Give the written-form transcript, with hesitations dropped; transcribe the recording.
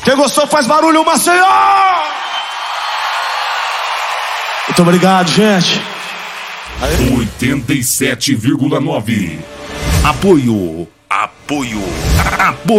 Quem gostou faz barulho, Maceió! Muito obrigado, gente. 87,9. Apoio.